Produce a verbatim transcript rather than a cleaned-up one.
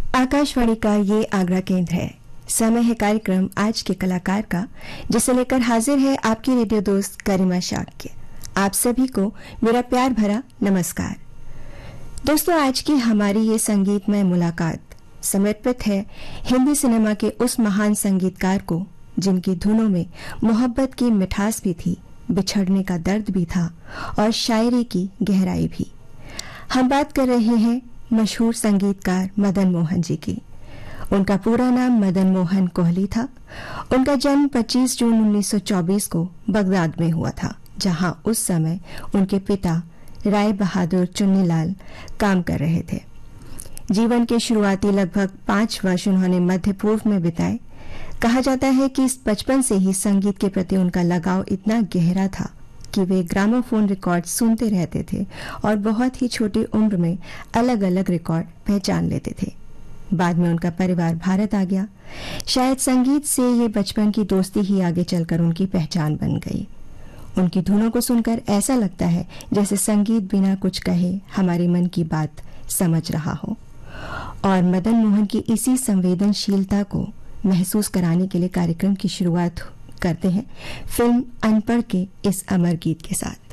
आकाशवाणी का ये आगरा केंद्र है। समय है कार्यक्रम आज के कलाकार का, जिसे लेकर हाजिर है आपकी रेडियो दोस्त गरिमा शाक्य। आप सभी को मेरा प्यार भरा नमस्कार। दोस्तों, आज की हमारी ये संगीतमय मुलाकात समर्पित है हिंदी सिनेमा के उस महान संगीतकार को जिनकी धुनों में मोहब्बत की मिठास भी थी, बिछड़ने का दर्द भी था और शायरी की गहराई भी। हम बात कर रहे हैं मशहूर संगीतकार मदन मोहन जी की। उनका पूरा नाम मदन मोहन कोहली था। उनका जन्म पच्चीस जून उन्नीस सौ चौबीस को बगदाद में हुआ था, जहां उस समय उनके पिता राय बहादुर चुन्नीलाल काम कर रहे थे। जीवन के शुरुआती लगभग पांच वर्ष उन्होंने मध्य पूर्व में बिताए। कहा जाता है कि बचपन से ही संगीत के प्रति उनका लगाव इतना गहरा था कि वे ग्रामोफोन रिकॉर्ड सुनते रहते थे और बहुत ही छोटी उम्र में अलग अलग रिकॉर्ड पहचान लेते थे। बाद में उनका परिवार भारत आ गया। शायद संगीत से ये बचपन की दोस्ती ही आगे चलकर उनकी पहचान बन गई। उनकी धुनों को सुनकर ऐसा लगता है जैसे संगीत बिना कुछ कहे हमारे मन की बात समझ रहा हो। और मदन मोहन की इसी संवेदनशीलता को महसूस कराने के लिए कार्यक्रम की शुरुआत करते हैं फिल्म अनपढ़ के इस अमर गीत के साथ।